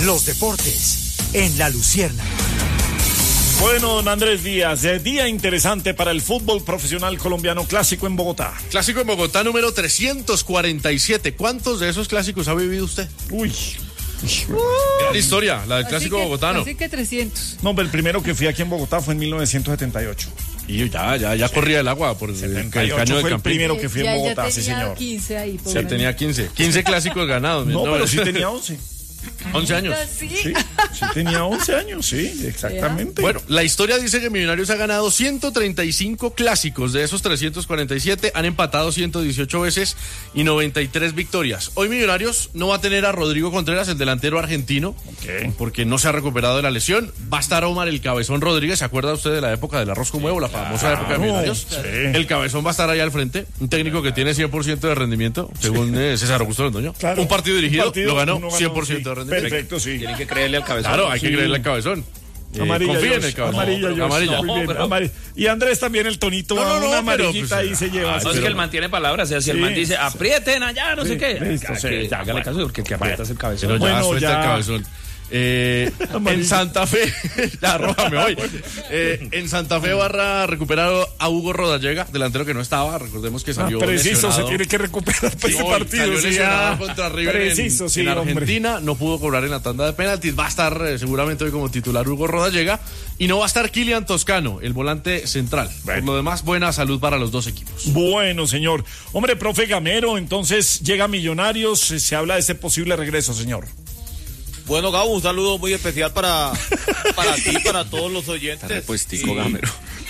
los deportes en La Luciérnaga. Bueno, don Andrés Díaz, día interesante para el fútbol profesional colombiano, clásico en Bogotá. Clásico en Bogotá número 347. ¿Cuántos de esos clásicos ha vivido usted? Uy. Gran historia, la del clásico bogotano. Así que 300. No, pero el primero que fui aquí en Bogotá fue en 1978. Y ya corría el agua por el caño del fue el Campín. primero que fui en Bogotá, ya sí tenía señor. 15 ahí. Sí, tenía 15 clásicos ganados. No, pero sí tenía 11. 11 años. Sí tenía 11 años, sí, exactamente. Bueno, la historia dice que Millonarios ha ganado 135 clásicos, de esos 347 han empatado 118 veces y 93 victorias. Hoy Millonarios no va a tener a Rodrigo Contreras, el delantero argentino, porque no se ha recuperado de la lesión. Va a estar Omar el Cabezón Rodríguez, ¿se acuerda usted de la época del arroz con huevo, la famosa época de Millonarios? Sí. El Cabezón va a estar ahí al frente, un técnico que tiene 100% de rendimiento, según César Augusto Londoño. Claro. Un partido dirigido, lo ganó uno 100% de sí. rendimiento. Perfecto, sí. Tienen que creerle al Cabezón. Claro, hay que creerle al Cabezón. Amarilla, confía en George, el Cabezón. amarilla, George. Amarilla. Muy bien, amarilla. Y Andrés también el tonito, una amarillita ahí se lleva. No, es que él mantiene palabras, o sea, si el man dice, aprieten allá, no sé qué. Listo, sí, ya, Hágale caso, porque el que aprieta es el Cabezón. Pero ya Bueno, suelta ya. el Cabezón. En Santa Fe, ya arrójame hoy. En Santa Fe Barra recuperado a Hugo Rodallega, delantero que no estaba, recordemos que salió preciso, lesionado. se tiene que recuperar para ese No, partido. salió Sí, lesionado contra River preciso, sí, en hombre. Argentina, no pudo cobrar en la tanda de penaltis, va a estar seguramente hoy como titular Hugo Rodallega y no va a estar Kylian Toscano, el volante central. Por lo demás, buena salud para los dos equipos. Bueno, señor. Hombre, profe Gamero, entonces llega Millonarios, se habla de ese posible regreso, señor. Bueno, Gabo, un saludo muy especial para ti, para todos los oyentes. Puestico, Gamero.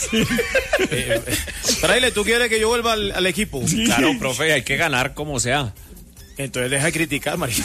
Fraile, ¿tú quieres que yo vuelva al equipo? Sí. Claro, profe, hay que ganar como sea. Entonces deja de criticar, María.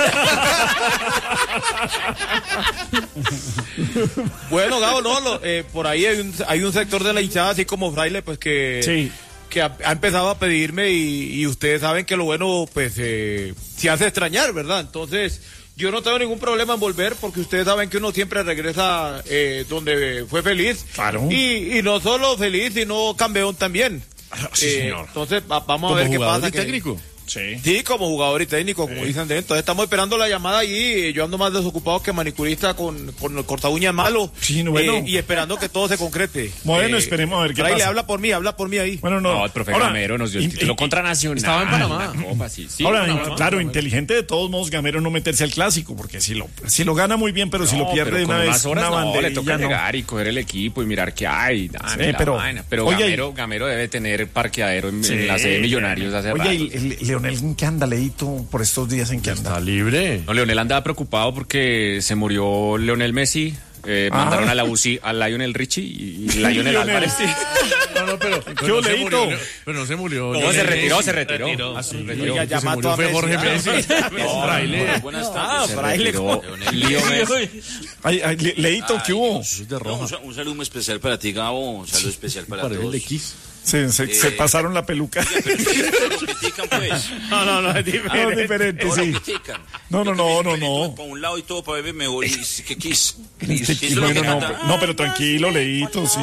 Bueno, Gabo, no, por ahí hay un sector de la hinchada, así como Fraile, pues que ha empezado a pedirme y ustedes saben que lo bueno, pues, se hace extrañar, ¿verdad? Entonces, yo no tengo ningún problema en volver porque ustedes saben que uno siempre regresa donde fue feliz. Claro. Y no solo feliz, sino campeón también. Sí, señor. Entonces, vamos a ver qué pasa. Técnico. Sí, como jugador y técnico, como dicen de entonces estamos esperando la llamada allí. Yo ando más desocupado que manicurista con el corta uñas malo. Sí, bueno. Y esperando que todo se concrete. Bueno, esperemos a ver qué Fraile, pasa. habla por mí ahí. Bueno, no. No, el profe Gamero nos dio el título contra Nacional. Estaba en Panamá. La Copa, sí, Ahora, Panamá. claro, inteligente de todos modos Gamero no meterse al clásico, porque si lo gana muy bien, pero si lo pierde de con una vez, unas horas una no, le banderilla, toca no. llegar y coger el equipo y mirar qué hay. Pero oye, Gamero debe tener parqueadero en la sede de Millonarios hace rato. Oye, ¿y Leonel en qué anda, Leito, por estos días en qué anda? Está libre. No, Leonel andaba preocupado porque se murió Leonel Messi. Mandaron a la UCI a Lionel Richie y Lionel Álvarez. Sí. No, pero ¿Qué Leito? Pero no se murió. No, se retiró. Ah, sí, Oiga, ya se mató murió a fue Messi. Jorge Messi. Fraile. Buenas tardes. Fraile. Lío Messi. Ay, Leito, ¿qué hubo? Un saludo muy especial para ti, Gabo. Un saludo especial para todos. Se pasaron la peluca. Pero lo critican, pues. No, es diferente. No, es diferente, Ahora sí. critican. No. Para un lado y todo para beber mejor. ¿Qué quis? Bueno, no, pero tranquilo, Leito, sí.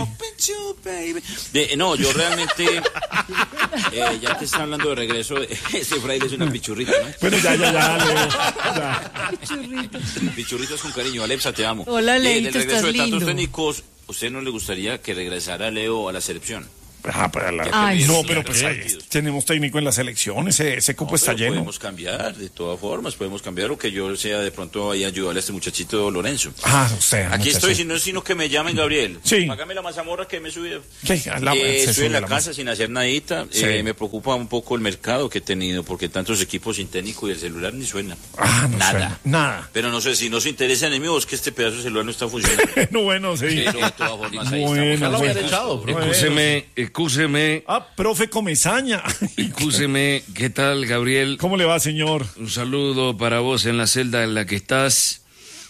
No, yo realmente, ya que está hablando de regreso, ese Fraile es una pichurrita, ¿no? Bueno, ya, Leo. Ya. Pichurritas con cariño. Alexa, te amo. Hola, Leito, Del regreso estás de tantos lindo. técnicos, ¿usted no le gustaría que regresara Leo a la selección? Ay, no, sí. pero pues ahí tenemos técnico en la selección, ese cupo está Pero lleno. podemos cambiar, de todas formas, podemos cambiar o que yo sea de pronto ahí ayudarle a este muchachito Lorenzo. O sea, Aquí muchacho. estoy, sino que me llamen, Gabriel. Sí. Págame la mazamorra que me sube. ¿Qué? Estoy en la casa sin hacer nadita. Sí. Me preocupa un poco el mercado que he tenido, porque tantos equipos sin técnico y el celular ni suena. No Nada. suena, nada. Pero no sé si no se interesa en mí o es que este pedazo de celular no está funcionando. Bueno, sí. Pero de todas formas, ahí Bueno, estamos. lo habían echado, bro. Excúseme, profe Comesaña. excúseme, ¿qué tal, Gabriel? ¿Cómo le va, señor? Un saludo para vos en la celda en la que estás.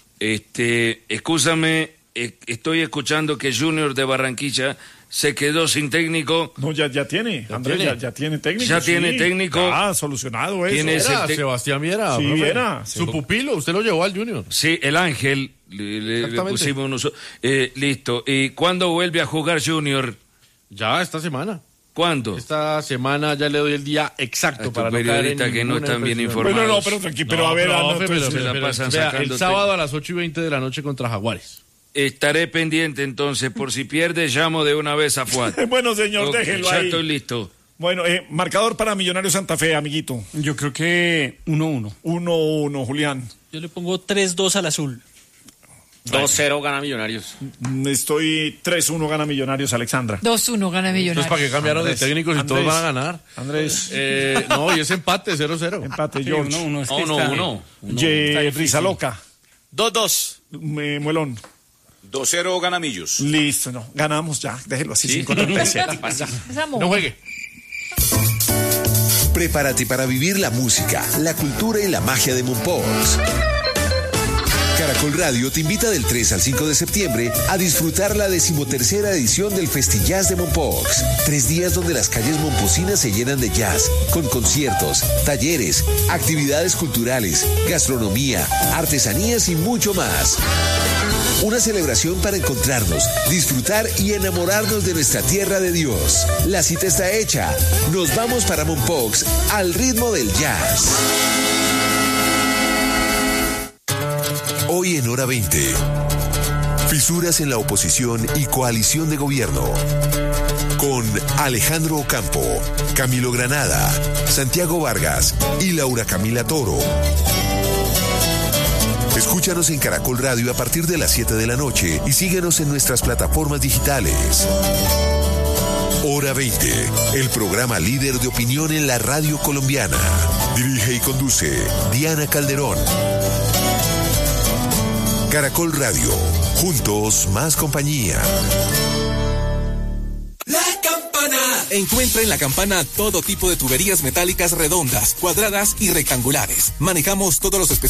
Excúsame, estoy escuchando que Junior de Barranquilla se quedó sin técnico. No, ya tiene, Andrés, ya tiene técnico. Ya tiene técnico. Solucionado eso. Tiene ese Era Sebastián Viera. Sí, profe. Viera. Su pupilo, usted lo llevó al Junior. Sí, el Ángel. Le pusimos listo. ¿Y cuándo vuelve a jugar Junior? Ya esta semana. ¿Cuándo? Esta semana ya le doy el día exacto para no caer en periodistas que no ninguna están bien impresión. informados. Bueno, no, pero tranquilo, pero a ver, se la pasan vea, sacando el sábado a las 8:20 de la noche contra Jaguares. Estaré pendiente entonces, por si pierde, llamo de una vez a Fuad. Bueno, señor, Ok, déjelo ya ahí. estoy listo. Bueno, marcador para Millonarios Santa Fe, amiguito. Yo creo que 1-1. 1-1, Julián. Yo le pongo 3-2 al azul. 2-0 gana Millonarios. Estoy 3-1 gana Millonarios, Alexandra. 2-1 gana Entonces, Millonarios. ¿para qué cambiaron de técnicos si todos van a ganar? Andrés. No, y es empate, 0-0. Empate, Sí, George. 1-1. Es que está Risa loca. 2-2. Muelón. 2-0 gana Millos. Listo, no. Ganamos ya. Déjelo así, ¿Sí? 5-37. Es amor. No juegue. Prepárate para vivir la música, la cultura y la magia de Mompox. Caracol Radio te invita del 3 al 5 de septiembre a disfrutar la 13ª edición del Festillas de Mompox. 3 días donde las calles momposinas se llenan de jazz, con conciertos, talleres, actividades culturales, gastronomía, artesanías y mucho más. Una celebración para encontrarnos, disfrutar y enamorarnos de nuestra tierra de Dios. La cita está hecha. Nos vamos para Mompox al ritmo del jazz. Hoy en Hora 20. Fisuras en la oposición y coalición de gobierno. Con Alejandro Ocampo, Camilo Granada, Santiago Vargas y Laura Camila Toro. Escúchanos en Caracol Radio a partir de las 7 de la noche y síguenos en nuestras plataformas digitales. Hora 20, el programa líder de opinión en la radio colombiana. Dirige y conduce Diana Calderón. Caracol Radio, juntos más compañía. La Campana. Encuentra en La Campana todo tipo de tuberías metálicas redondas, cuadradas y rectangulares. Manejamos todos los especialistas